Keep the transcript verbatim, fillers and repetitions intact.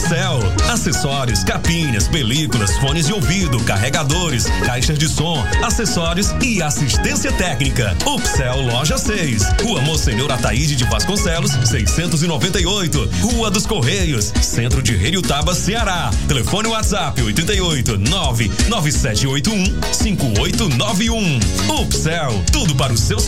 Upsell, acessórios, capinhas, películas, fones de ouvido, carregadores, caixas de som, acessórios e assistência técnica. Upsell Loja seis, Rua Monsenhor Ataíde de Vasconcelos, seiscentos e noventa e oito, Rua dos Correios, Centro de Heriotaba, Ceará. Telefone WhatsApp oito oito nove nove sete oito um cinco oito nove um. Upsell, tudo para o seu